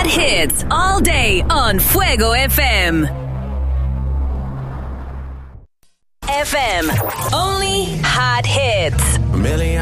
hot hits all day on Fuego FM. FM. Only hot hits.